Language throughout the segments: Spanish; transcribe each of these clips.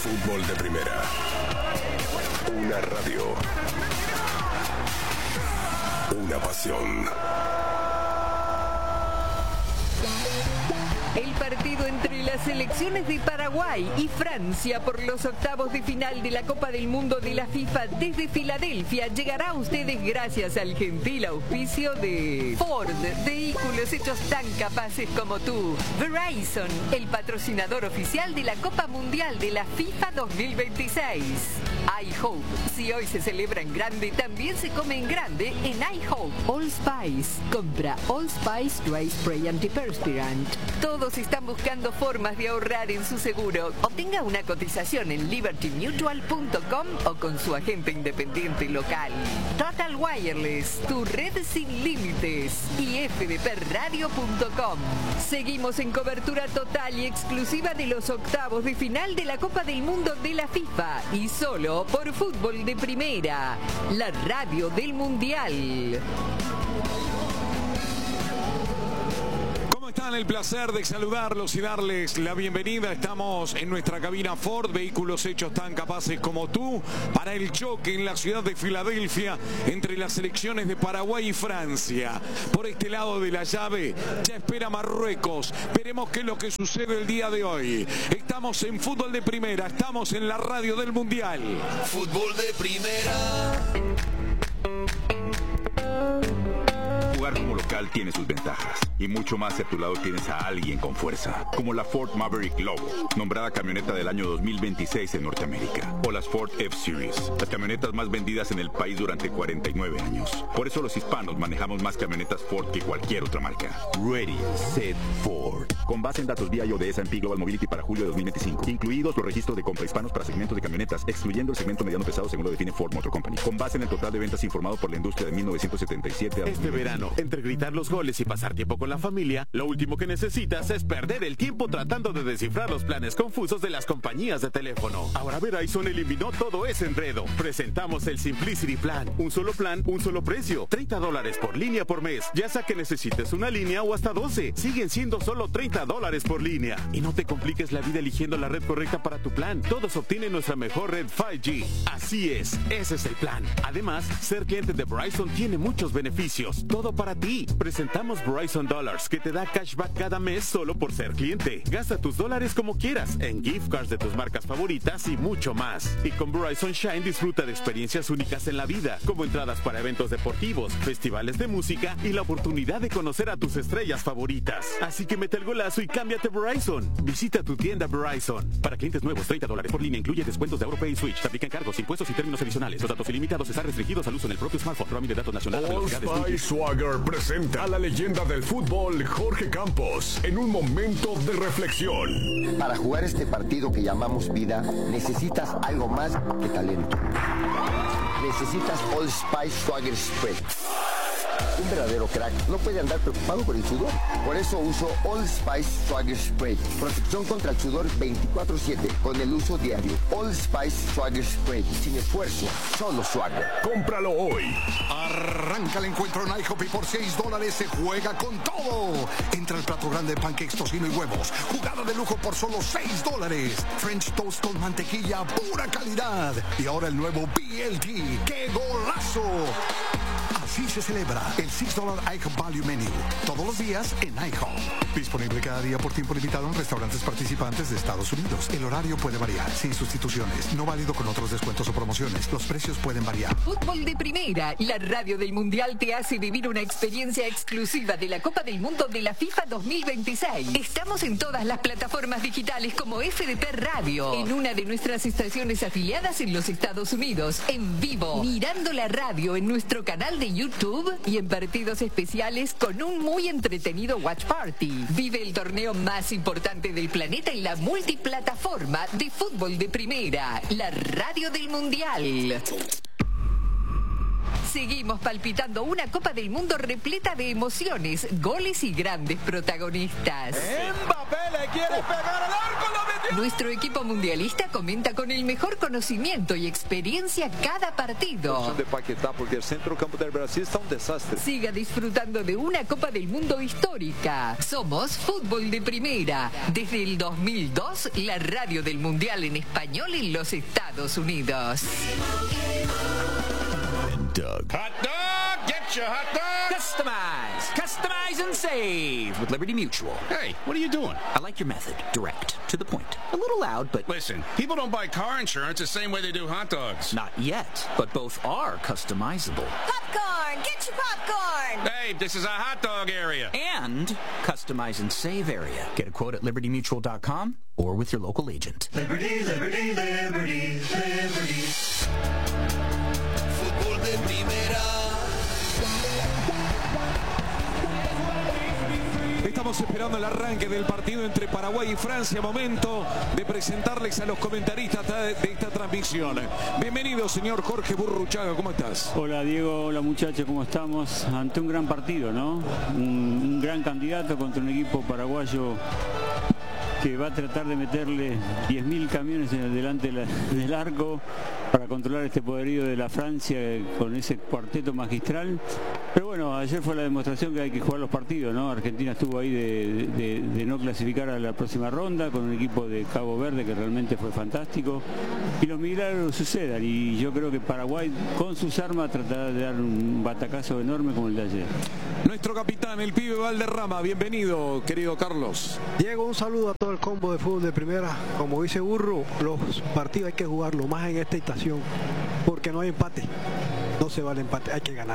Fútbol de Primera. Una radio. Una pasión. El partido entre las selecciones de Paraguay y Francia por los octavos de final de la Copa del Mundo de la FIFA desde Filadelfia llegará a ustedes gracias al gentil auspicio de Ford, vehículos hechos tan capaces como tú. Verizon, el patrocinador oficial de la Copa Mundial de la FIFA 2026. iHope, si hoy se celebra en grande, también se come en grande en iHope. All Spice, compra All Spice Dry Spray Antiperspirant. Todos están buscando formas de ahorrar en su seguro. Obtenga una cotización en libertymutual.com o con su agente independiente local. Total Wireless, tu red sin límites. Y fdpradio.com. Seguimos en cobertura total y exclusiva de los octavos de final de la Copa del Mundo de la FIFA. Y solo por Fútbol de Primera, la radio del Mundial. Están el placer de saludarlos y darles la bienvenida. Estamos en nuestra cabina Ford, vehículos hechos tan capaces como tú, para el choque en la ciudad de Filadelfia entre las selecciones de Paraguay y Francia. Por este lado de la llave ya espera Marruecos. Veremos qué es lo que sucede el día de hoy. Estamos en Fútbol de Primera, estamos en la radio del Mundial. Fútbol de Primera. Jugar como local tiene sus ventajas y mucho más si a tu lado tienes a alguien con fuerza, como la Ford Maverick Lobo, nombrada camioneta del año 2026 en Norteamérica, o las Ford F-Series, las camionetas más vendidas en el país durante 49 años. Por eso los hispanos manejamos más camionetas Ford que cualquier otra marca. Ready, Set, Ford. Con base en datos BIO de S&P Global Mobility para julio de 2025, incluidos los registros de compra hispanos para segmentos de camionetas, excluyendo el segmento mediano pesado según lo define Ford Motor Company. Con base en el total de ventas informado por la industria de 1977 a Este verano, entre gritar los goles y pasar tiempo con la familia, lo último que necesitas es perder el tiempo tratando de descifrar los planes confusos de las compañías de teléfono. Ahora Verizon eliminó todo ese enredo. Presentamos el Simplicity Plan. Un solo plan, un solo precio. $30 por línea por mes. Ya sea que necesites una línea o hasta 12. Siguen siendo solo $30 por línea. Y no te compliques la vida eligiendo la red correcta para tu plan. Todos obtienen nuestra mejor red 5G. Así es, ese es el plan. Además, ser cliente de Verizon tiene muchos beneficios. Todo para ti. Presentamos Verizon Dollars, que te da cashback cada mes solo por ser cliente. Gasta tus dólares como quieras, en gift cards de tus marcas favoritas y mucho más. Y con Verizon Shine disfruta de experiencias únicas en la vida, como entradas para eventos deportivos, festivales de música y la oportunidad de conocer a tus estrellas favoritas. Así que mete el golazo y cámbiate Verizon. Visita tu tienda Verizon. Para clientes nuevos, $30 por línea incluye descuentos de AuroPay y Switch. Se aplican cargos, impuestos y términos adicionales. Los datos ilimitados están restringidos al uso en el propio smartphone. Roaming de datos nacional a velocidades All Spice Swagger presenta a la leyenda del fútbol Jorge Campos en un momento de reflexión. Para jugar este partido que llamamos vida, necesitas algo más que talento. Necesitas All Spice Swagger Spread. Un verdadero crack no puede andar preocupado por el sudor. Por eso uso All Spice Swagger Spray. Protección contra el sudor 24/7 con el uso diario. All Spice Swagger Spray. Sin esfuerzo, solo Swagger. Cómpralo hoy. Arranca el encuentro en IHOP y por $6 se juega con todo. Entra el plato grande de pancakes, tocino y huevos. Jugada de lujo por solo $6. French toast con mantequilla, pura calidad. Y ahora el nuevo BLT. ¡Qué golazo! Así se celebra el $6 IHOP Value Menu. Todos los días en IHOP. Disponible cada día por tiempo limitado en restaurantes participantes de Estados Unidos. El horario puede variar, sin sustituciones. No válido con otros descuentos o promociones. Los precios pueden variar. Fútbol de Primera, la radio del Mundial te hace vivir una experiencia exclusiva de la Copa del Mundo de la FIFA 2026. Estamos en todas las plataformas digitales como FDP Radio, en una de nuestras estaciones afiliadas en los Estados Unidos, en vivo, mirando la radio en nuestro canal de YouTube y en partidos especiales con un muy entretenido Watch Party. Vive el torneo más importante del planeta en la multiplataforma de Fútbol de Primera, la radio del Mundial. Seguimos palpitando una Copa del Mundo repleta de emociones, goles y grandes protagonistas. Mbappé le quiere pegar al arco, lo metió. Nuestro equipo mundialista comenta con el mejor conocimiento y experiencia cada partido. De Paquetá, porque el centrocampo del Brasil está un desastre. Siga disfrutando de una Copa del Mundo histórica. Somos Fútbol de Primera. Desde el 2002, la radio del Mundial en español en los Estados Unidos. Hot dog! Get your hot dog! Customize and save with Liberty Mutual. Hey, what are you doing? I like your method. Direct, to the point. A little loud, but... Listen, people don't buy car insurance the same way they do hot dogs. Not yet, but both are customizable. Popcorn! Get your popcorn! Hey, this is a hot dog area. And customize and save area. Get a quote at libertymutual.com or with your local agent. Liberty, liberty, liberty, liberty. Fútbol de Primera. Estamos esperando el arranque del partido entre Paraguay y Francia. Momento de presentarles a los comentaristas de esta transmisión. Bienvenido, señor Jorge Burruchaga, ¿cómo estás? Hola, Diego, hola muchachos, ¿cómo estamos? Ante un gran partido, ¿no? Un gran candidato contra un equipo paraguayo que va a tratar de meterle 10.000 camiones delante del arco para controlar este poderío de la Francia con ese cuarteto magistral. Pero bueno, ayer fue la demostración que hay que jugar los partidos, ¿no? Argentina estuvo ahí de no clasificar a la próxima ronda con un equipo de Cabo Verde que realmente fue fantástico. Y los milagros sucedan y yo creo que Paraguay con sus armas tratará de dar un batacazo enorme como el de ayer. Nuestro capitán, el pibe Valderrama, bienvenido, querido Carlos. Diego, un saludo a todo el combo de Fútbol de Primera. Como dice Burro, los partidos hay que jugarlo más en esta estación porque no hay empate, no se vale empate, hay que ganar.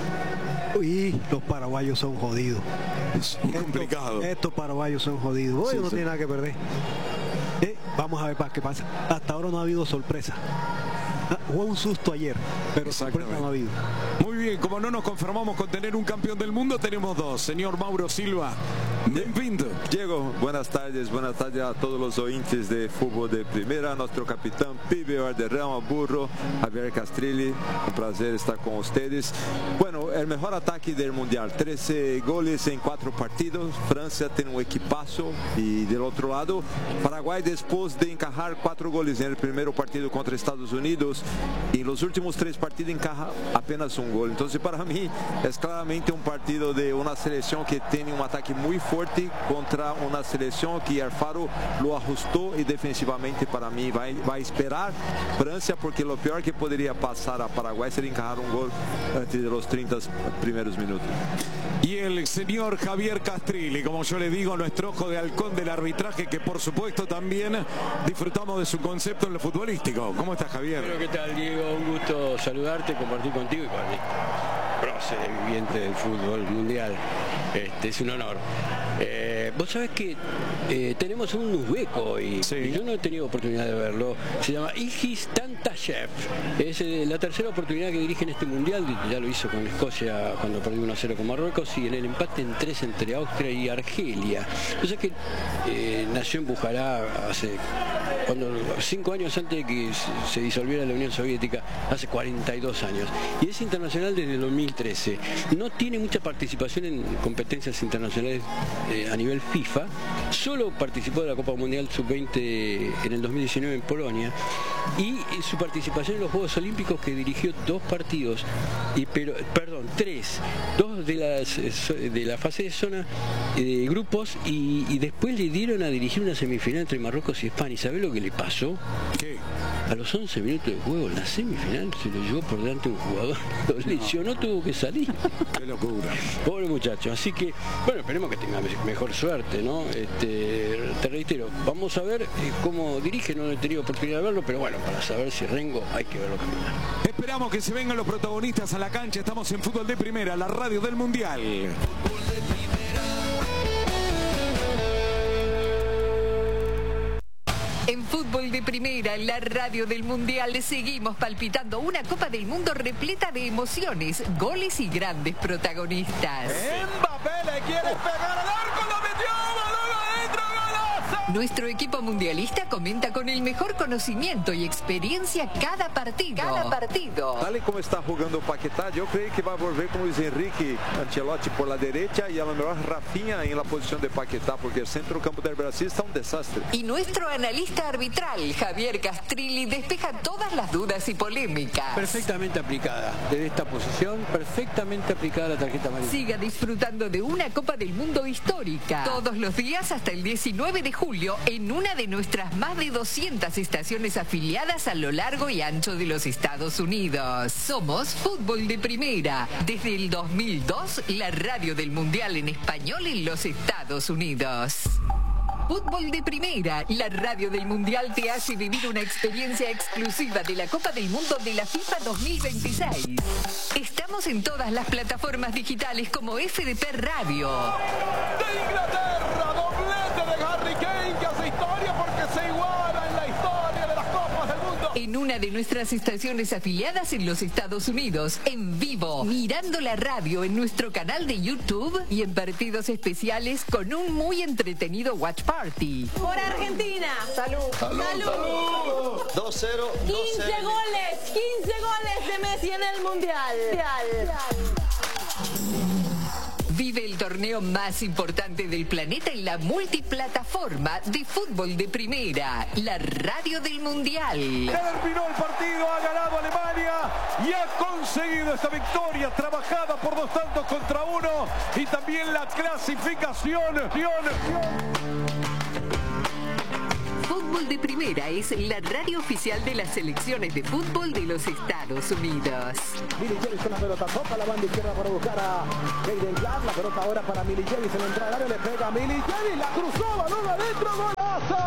Y los paraguayos son jodidos. Es muy complicado. Estos paraguayos son jodidos. Hoy no tiene nada que perder. Vamos a ver qué pasa. Hasta ahora no ha habido sorpresa. Hubo un susto ayer, pero sorpresa no ha habido. Muy bien, como no nos conformamos con tener un campeón del mundo, tenemos dos. Señor Mauro Silva, bienvenido. Diego, buenas tardes a todos los oyentes de Fútbol de Primera, nuestro capitán Pibe Valderrama, Burro, Javier Castrilli, un placer estar con ustedes. Bueno, el mejor ataque del Mundial, 13 goles en 4 partidos, Francia tiene un equipazo y del otro lado, Paraguay después de encajar 4 goles en el primer partido contra Estados Unidos, y en los últimos 3 partidos encaja apenas un gol. Entonces para mí es claramente un partido de una selección que tiene un ataque muy fuerte contra una selección que Alfaro lo ajustó y defensivamente para mí va a esperar Francia, porque lo peor que podría pasar a Paraguay sería encajar un gol antes de los 30 primeros minutos. Y el señor Javier Castrilli, como yo le digo, nuestro ojo de halcón del arbitraje, que por supuesto también disfrutamos de su concepto en lo futbolístico. ¿Cómo estás, Javier? Bueno, ¿qué tal, Diego? Un gusto saludarte, compartir contigo y con mi prócer viviente del fútbol mundial. Es un honor. Vos sabés que tenemos un uzbeco y yo no he tenido oportunidad de verlo. Se llama Ilgiz Tantashev. Es la tercera oportunidad que dirige en este mundial. Ya lo hizo con Escocia cuando perdió 1-0 con Marruecos y en el empate en 3 entre Austria y Argelia. O sea que nació en Bujará hace 5 años antes de que se disolviera la Unión Soviética, hace 42 años. Y es internacional desde el 2013. No tiene mucha participación en competencias internacionales a nivel FIFA. Solo participó de la Copa Mundial Sub-20 en el 2019 en Polonia. Y su participación en los Juegos Olímpicos, que dirigió 2 partidos, 3, 2 de la fase de zona de grupos y después le dieron a dirigir una semifinal entre Marruecos y España. ¿Y sabés lo que le pasó? ¿Qué? A los 11 minutos de juego en la semifinal se lo llevó por delante un jugador, lo lesionó, tuvo que salir. Qué locura. Pobre muchacho. Así que, bueno, esperemos que tenga mejor suerte, ¿no? Te reitero, vamos a ver cómo dirige, no he tenido oportunidad de verlo, pero bueno, para saber si Rengo hay que verlo caminar. Esperamos que se vengan los protagonistas a la cancha. Estamos en Fútbol de Primera, la radio del Mundial. En Fútbol de Primera, la radio del Mundial, seguimos palpitando una Copa del Mundo repleta de emociones, goles y grandes protagonistas. Mbappé le quiere pegar al arco, lo metió, balón adentro, golazo. Nuestro equipo mundialista comenta con el mejor conocimiento y experiencia cada partido. Tal y como está jugando Paquetá, yo creo que va a volver con Luis Enrique Ancelotti por la derecha y a lo mejor Rafinha en la posición de Paquetá, porque el centro campo del Brasil está un desastre. Y nuestro analista arbitral, Javier Castrilli, despeja todas las dudas y polémicas. Perfectamente aplicada. Desde esta posición, perfectamente aplicada la tarjeta amarilla. Siga disfrutando de una Copa del Mundo histórica. Todos los días hasta el 19 de julio en una de nuestras más de 200 estaciones afiliadas a lo largo y ancho de los Estados Unidos. Somos Fútbol de Primera. Desde el 2002, la radio del Mundial en español en los Estados Unidos. Fútbol de Primera, la radio del Mundial te hace vivir una experiencia exclusiva de la Copa del Mundo de la FIFA 2026. Estamos en todas las plataformas digitales como FDP Radio. De Inglaterra, doblete de Harry Kane que hace historia porque se iguala en la historia de las Copas del Mundo. En una de nuestras estaciones afiliadas en los Estados Unidos, en vivo, mirando la radio en nuestro canal de YouTube y en partidos especiales con un muy entretenido watch party. Por Argentina. Salud. 2-0. 15 goles de Messi en el Mundial. Vive el torneo más importante del planeta en la multiplataforma de Fútbol de Primera, la radio del Mundial. Terminó el partido, ha ganado Alemania y ha conseguido esta victoria trabajada por 2-1 y también la clasificación. Fútbol de Primera es la radio oficial de las selecciones de fútbol de los Estados Unidos. Milicevic con la pelota, toca la banda izquierda para buscar a Jaden Clark. La pelota ahora para Milicevic, se le entra al área, le pega a Milicevic, la cruzó, balón adentro, golazo.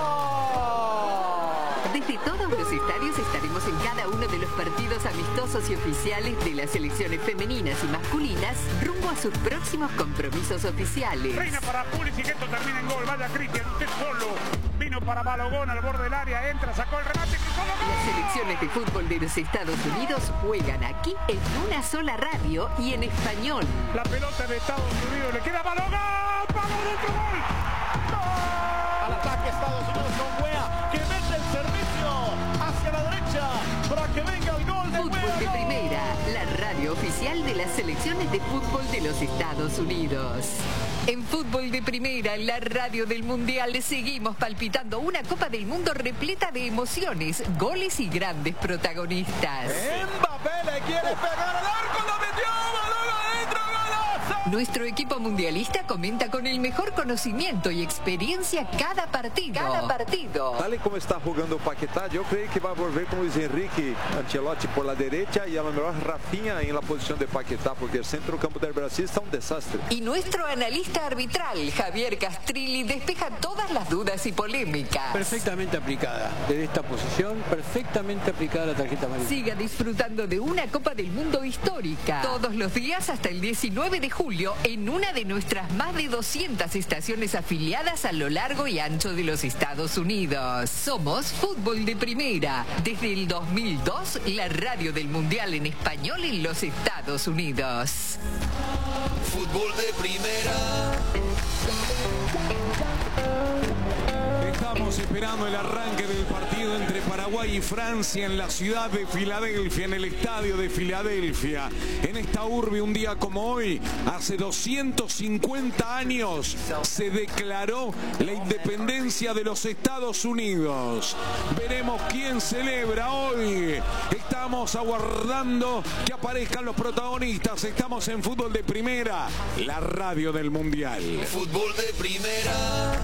Desde todos los estadios estaremos en cada uno de los partidos amistosos y oficiales de las selecciones femeninas y masculinas rumbo a sus próximos compromisos oficiales. Reina para Pulisic, esto termina en gol. Vaya Cristian, usted solo. Vino para Balogón al borde del área, entra, sacó el remate. Las selecciones de fútbol de los Estados Unidos juegan aquí en una sola radio y en español. La pelota de Estados Unidos le queda a Balogón. ¡Vamos dentro, gol! Al ataque Estados Unidos con Wea, que mete el servicio hacia la derecha para que venga el gol de Fútbol de Primera, la radio oficial de las selecciones de fútbol de los Estados Unidos. En Fútbol de Primera, la radio del Mundial, seguimos palpitando una Copa del Mundo repleta de emociones, goles y grandes protagonistas. Mbappé le quiere pegar al arco, lo metió, balón adentro, golazo. Nuestro equipo mundialista comenta con el mejor conocimiento y experiencia cada partido. Tal y como está jugando Paquetá, yo creo que va a volver con Luis Enrique Ancelotti por la derecha y a lo mejor Rafinha en la posición de Paquetá, porque el centro campo del Brasil está un desastre. Y nuestro analista arbitral, Javier Castrilli, despeja todas las dudas y polémicas. Perfectamente aplicada. Desde esta posición, perfectamente aplicada la tarjeta amarilla. Siga disfrutando de una Copa del Mundo histórica. Todos los días hasta el 19 de julio en una de nuestras más de 200 estaciones afiliadas a lo largo y ancho de los Estados Unidos. Somos Fútbol de Primera. Desde el 2002, la radio del Mundial en español en los Estados Unidos. Fútbol de Primera. Estamos esperando el arranque del partido entre Paraguay y Francia en la ciudad de Filadelfia, en el estadio de Filadelfia. En esta urbe, un día como hoy, hace 250 años, se declaró la independencia de los Estados Unidos. Veremos quién celebra hoy. Estamos aguardando que aparezcan los protagonistas. Estamos en Fútbol de Primera, la radio del Mundial. Fútbol de Primera.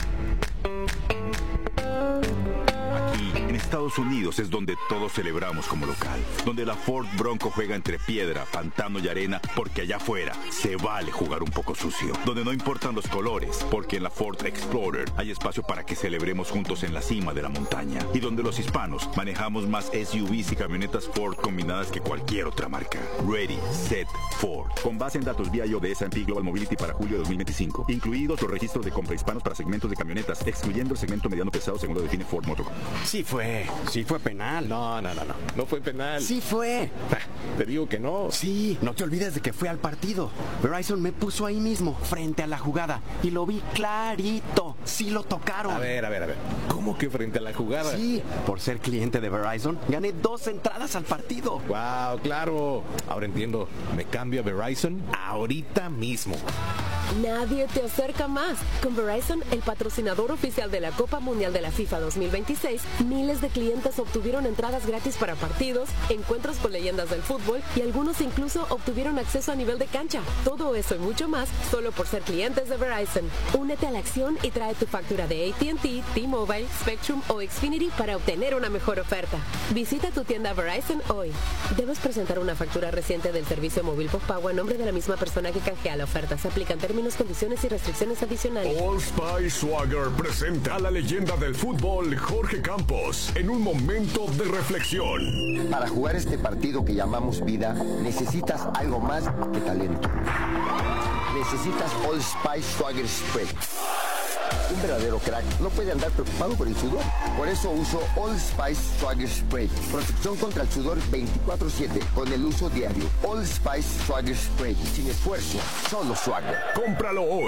Aquí, en Estados Unidos, es donde todos celebramos como local. Donde la Ford Bronco juega entre piedra, pantano y arena, porque allá afuera se vale jugar un poco sucio. Donde no importan los colores, porque en la Ford Explorer hay espacio para que celebremos juntos en la cima de la montaña. Y donde los hispanos manejamos más SUVs y camionetas Ford combinadas que cualquier otra marca. Ready, Set, Ford. Con base en datos BIO de S&P Global Mobility para julio de 2025. Incluidos los registros de compra hispanos para segmentos de camionetas, excluyendo el segmento mediano pesado según lo define Ford Motor Company. Sí fue Hombre, sí fue penal. No fue penal. Sí fue. Te digo que no. Sí, no te olvides de que fue al partido. Verizon me puso ahí mismo, frente a la jugada, y lo vi clarito. Sí lo tocaron. A ver. ¿Cómo que frente a la jugada? Sí, por ser cliente de Verizon, gané 2 entradas al partido. Wow, claro. Ahora entiendo. Me cambio a Verizon ahorita mismo. Nadie te acerca más. Con Verizon, el patrocinador oficial de la Copa Mundial de la FIFA 2026, miles de clientes obtuvieron entradas gratis para partidos, encuentros con leyendas del fútbol y algunos incluso obtuvieron acceso a nivel de cancha. Todo eso y mucho más solo por ser clientes de Verizon. Únete a la acción y trae tu factura de AT&T, T-Mobile, Spectrum o Xfinity para obtener una mejor oferta. Visita tu tienda Verizon hoy. Debes presentar una factura reciente del servicio móvil postpago a nombre de la misma persona que canjea la oferta. Se aplican términos, condiciones y restricciones adicionales. Old Spice Swagger presenta a la leyenda del fútbol Jorge Campos en un momento de reflexión. Para jugar este partido que llamamos vida, necesitas algo más que talento. Necesitas Old Spice Swagger Spray. Un verdadero crack no puede andar preocupado por el sudor. Por eso uso Old Spice Swagger Spray. Protección contra el sudor 24/7 con el uso diario. Old Spice Swagger Spray. Sin esfuerzo, solo Swagger. Cómpralo hoy.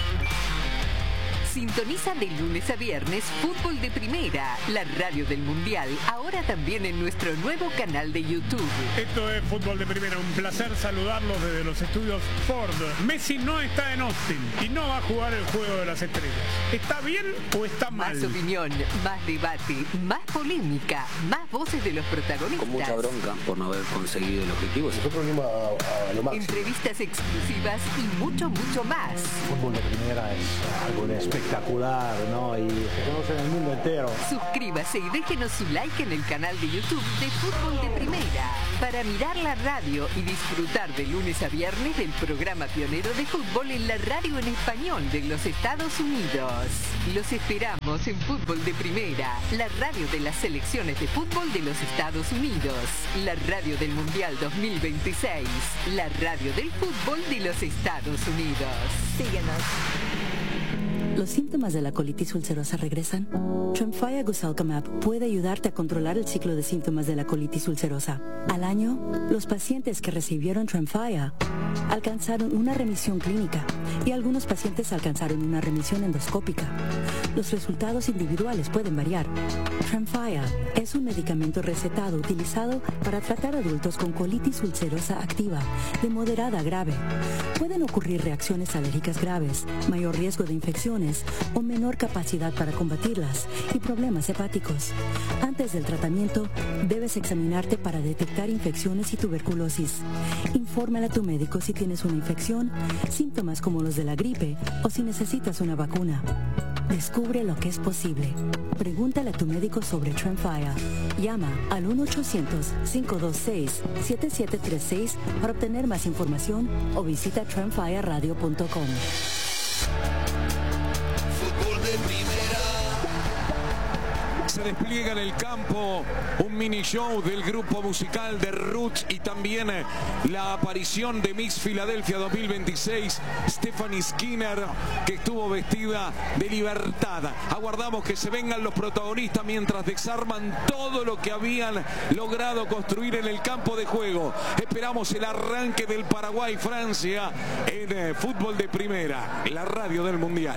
Sintoniza de lunes a viernes Fútbol de Primera, la radio del Mundial, ahora también en nuestro nuevo canal de YouTube. Esto es Fútbol de Primera, un placer saludarlos desde los estudios Ford. Messi no está en Austin y no va a jugar el Juego de las Estrellas. ¿Está bien o está mal? Más opinión, más debate, más polémica, más voces de los protagonistas. Con mucha bronca por no haber conseguido el objetivo. Nosotros venimos a lo máximo. Entrevistas exclusivas y mucho más. Fútbol de Primera es algo de espectacular, ¿no? Y se conoce en el mundo entero. Suscríbase y déjenos su like en el canal de YouTube de Fútbol de Primera para mirar la radio y disfrutar de lunes a viernes del programa pionero de fútbol en la radio en español de los Estados Unidos. Los esperamos en Fútbol de Primera, la radio de las selecciones de fútbol de los Estados Unidos, la radio del Mundial 2026, la radio del fútbol de los Estados Unidos. Síguenos. ¿Los síntomas de la colitis ulcerosa regresan? Tremfya Guselkumab puede ayudarte a controlar el ciclo de síntomas de la colitis ulcerosa. Al año, los pacientes que recibieron Tremfya alcanzaron una remisión clínica y algunos pacientes alcanzaron una remisión endoscópica. Los resultados individuales pueden variar. Tremfya es un medicamento recetado utilizado para tratar adultos con colitis ulcerosa activa de moderada a grave. Pueden ocurrir reacciones alérgicas graves, mayor riesgo de infecciones o menor capacidad para combatirlas y problemas hepáticos. Antes del tratamiento, debes examinarte para detectar infecciones y tuberculosis. Infórmale a tu médico si tienes una infección, síntomas como los de la gripe o si necesitas una vacuna. Descubre lo que es posible. Pregúntale a tu médico sobre Tremfya. Llama al 1-800-526-7736 para obtener más información o visita tremfyaradio.com. Se despliega en el campo un mini show del grupo musical de Roots y también la aparición de Miss Filadelfia 2026, Stephanie Skinner, que estuvo vestida de libertad. Aguardamos que se vengan los protagonistas mientras desarman todo lo que habían logrado construir en el campo de juego. Esperamos el arranque del Paraguay-Francia en Fútbol de Primera, la radio del Mundial.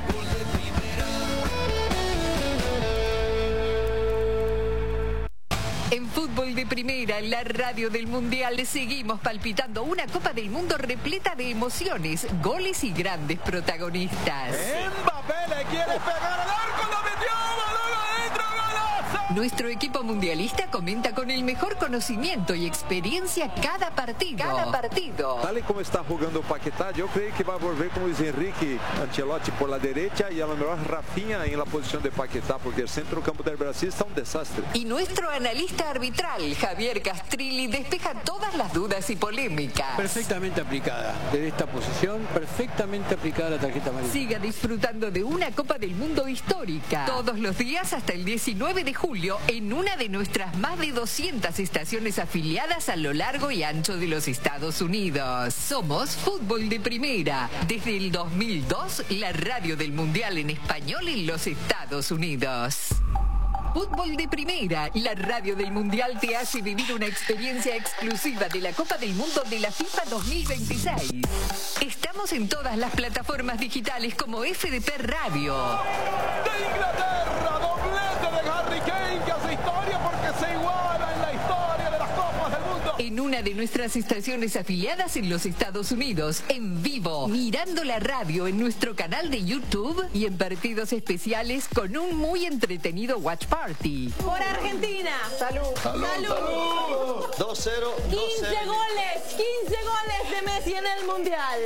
En Fútbol de Primera, la radio del Mundial, seguimos palpitando una Copa del Mundo repleta de emociones, goles y grandes protagonistas. Mbappé le quiere pegar al arco, lo metió, balón adentro, golazo. Nuestro equipo mundialista comenta con el mejor conocimiento y experiencia cada partido. Tal y como está jugando Paquetá, yo creo que va a volver con Luis Enrique Ancelotti por la derecha y a lo mejor Rafinha en la posición de Paquetá, porque el centro campo del Brasil está un desastre. Y nuestro analista arbitral, Javier Castrilli, despeja todas las dudas y polémicas. Perfectamente aplicada. Desde esta posición, perfectamente aplicada la tarjeta amarilla. Siga disfrutando de una Copa del Mundo histórica. Todos los días hasta el 19 de julio en una de nuestras más de 200 estaciones afiliadas a lo largo y ancho de los Estados Unidos. Somos Fútbol de Primera. Desde el 2002, la radio del Mundial en español en los Estados Unidos. Fútbol de Primera, la radio del Mundial te hace vivir una experiencia exclusiva de la Copa del Mundo de la FIFA 2026. Estamos en todas las plataformas digitales como FDP Radio. De Inglaterra, doblete de Harry Kane que hace historia porque se iguala en la historia de las Copas del Mundo. En una de nuestras estaciones afiliadas en los Estados Unidos, en vivo, mirando la radio en nuestro canal de YouTube y en partidos especiales con un muy entretenido watch party. Por Argentina. Salud. Salud. Salud. 2-0. 15 goles. 15 goles de Messi en el Mundial.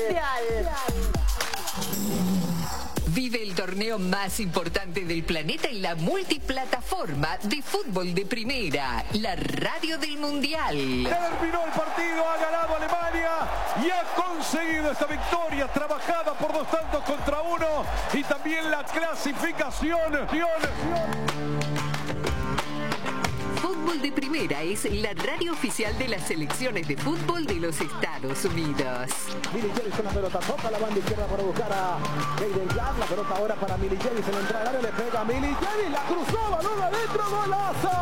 Vive el torneo más importante del planeta en la multiplataforma de Fútbol de Primera, la radio del Mundial. Terminó el partido, ha ganado Alemania y ha conseguido esta victoria trabajada por 2-1 y también la clasificación. Fútbol de Primera es la radio oficial de las selecciones de fútbol de los Estados Unidos. Milicevic con la pelota, toca la banda izquierda para buscar a Jayden Clark. La pelota ahora para Milicevic, se le entra al área, le pega a Milicevic, la cruzó, balón adentro, golazo.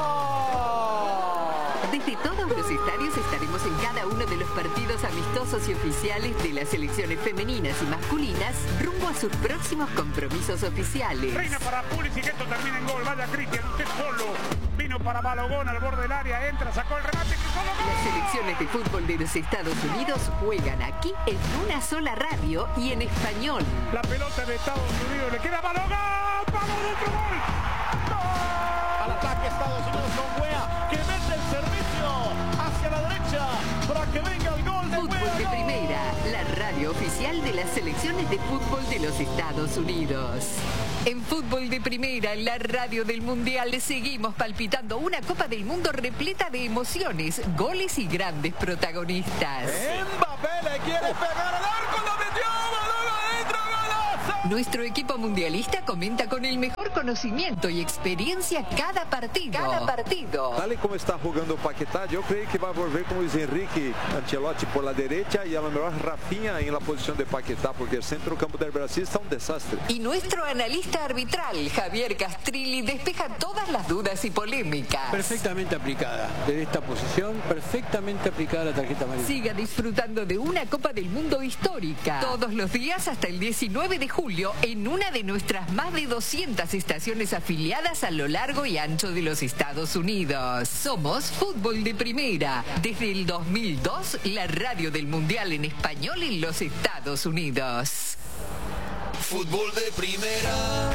Desde todos los estadios estaremos en cada uno de los partidos amistosos y oficiales de las selecciones femeninas y masculinas rumbo a sus próximos compromisos oficiales. Reina para Pulisic, esto termina en gol. Vaya Cristian, usted solo. Vino para Balogón al borde del área, entra, sacó el remate, cruzó la gol. Las selecciones de fútbol de los Estados Unidos juegan aquí en una sola radio y en español. La pelota de Estados Unidos, le queda a Balogón. ¡Vamos, otro gol! Al ataque Estados Unidos con Weah, que mete el servicio hacia la derecha para que venga el gol de Fútbol de Primera, la radio oficial de las selecciones de fútbol de los Estados Unidos. En Fútbol de Primera, la radio del Mundial, seguimos palpitando una Copa del Mundo repleta de emociones, goles y grandes protagonistas. Mbappé le quiere pegar al arco, lo metió, balón adentro, golazo. Nuestro equipo mundialista comenta con el mejor conocimiento y experiencia cada partido. Tal y como está jugando Paquetá, yo creo que va a volver con Luis Enrique Ancelotti por la derecha y a lo mejor Rafinha en la posición de Paquetá, porque el centro campo del Brasil está un desastre. Y nuestro analista arbitral, Javier Castrilli, despeja todas las dudas y polémicas. Perfectamente aplicada. Desde esta posición, perfectamente aplicada la tarjeta amarilla. Siga disfrutando de una Copa del Mundo histórica. Todos los días hasta el 19 de julio en una de nuestras más de 200 estaciones afiliadas a lo largo y ancho de los Estados Unidos. Somos Fútbol de Primera. Desde el 2002, la radio del Mundial en español en los Estados Unidos. Fútbol de Primera.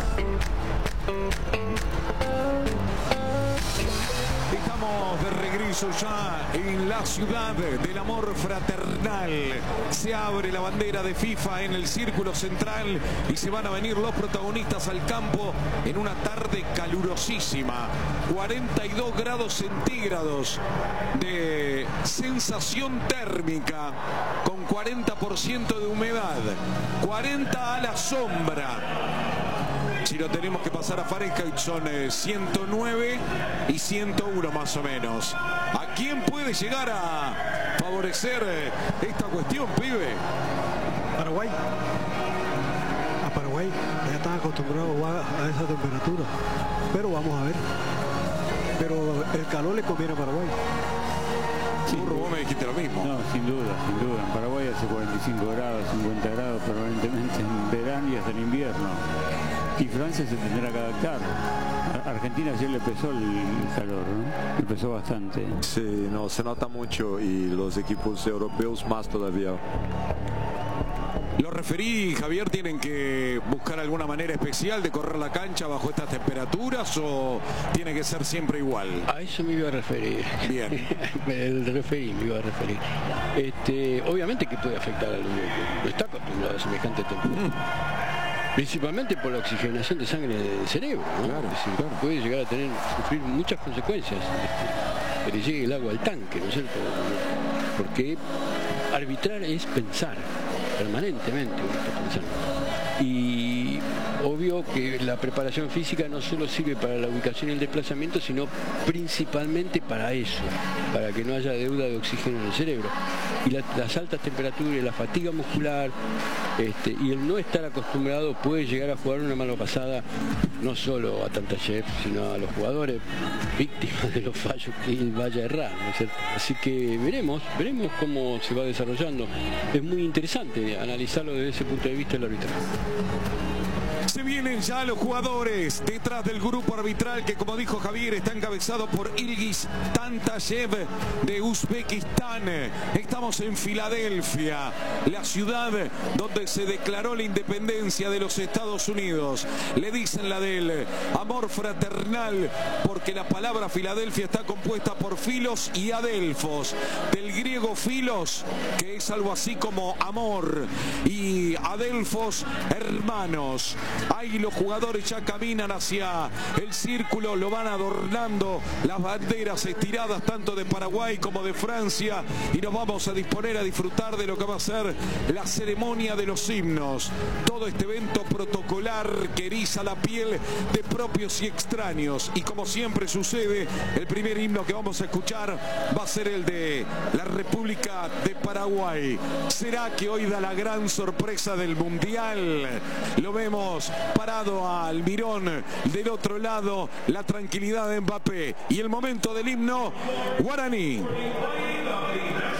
Estamos de regreso ya en la ciudad del amor fraternal. Se abre la bandera de FIFA en el círculo central y se van a venir los protagonistas al campo en una tarde calurosísima. 42 grados centígrados de sensación térmica con 40% de humedad. 40 a la sombra. Si lo tenemos que pasar a Fahrenheit son 109 y 101 más o menos. ¿A quién puede llegar a favorecer esta cuestión, pibe? Paraguay. A Paraguay ya están acostumbrados a esa temperatura. Pero vamos a ver. Pero el calor le conviene a Paraguay. Sí, vos me dijiste lo mismo. No, sin duda. En Paraguay hace 45 grados, 50 grados permanentemente en verano y hasta en invierno. Y Francia se tendrá que adaptar. A Argentina ayer le pesó el calor, ¿no? Le pesó bastante. Sí, no, se nota mucho y los equipos europeos más todavía. Los referí, Javier, tienen que buscar alguna manera especial de correr la cancha bajo estas temperaturas o tiene que ser siempre igual. A eso me iba a referir. Bien. Me iba a referir. Obviamente que puede afectar al no está acostumbrado a semejante temperatura. Principalmente por la oxigenación de sangre del cerebro, ¿no? Claro. Puede llegar a sufrir muchas consecuencias que le llegue el agua al tanque, ¿no es cierto? Porque arbitrar es pensar permanentemente, uno está pensando. Y obvio que la preparación física no solo sirve para la ubicación y el desplazamiento, sino principalmente para eso, para que no haya deuda de oxígeno en el cerebro. Y las altas temperaturas, la fatiga muscular y el no estar acostumbrado puede llegar a jugar una mala pasada no solo a Tantayev, sino a los jugadores víctimas de los fallos que él vaya a errar, ¿no es cierto? Así que veremos cómo se va desarrollando. Es muy interesante analizarlo desde ese punto de vista del arbitraje. Se vienen ya los jugadores detrás del grupo arbitral que, como dijo Javier, está encabezado por Ilgiz Tantayev de Uzbekistán. Estamos en Filadelfia, la ciudad donde se declaró la independencia de los Estados Unidos. Le dicen la del amor fraternal porque la palabra Filadelfia está compuesta por filos y adelfos. Del griego filos, que es algo así como amor, y adelfos, hermanos. Ahí los jugadores ya caminan hacia el círculo, lo van adornando las banderas estiradas tanto de Paraguay como de Francia, y nos vamos a disponer a disfrutar de lo que va a ser la ceremonia de los himnos. Todo este evento protocolar que eriza la piel de propios y extraños, y como siempre sucede, el primer himno que vamos a escuchar va a ser el de la República de Paraguay. ¿Será que hoy da la gran sorpresa del Mundial? Lo vemos parado a Almirón, del otro lado la tranquilidad de Mbappé y el momento del himno guaraní.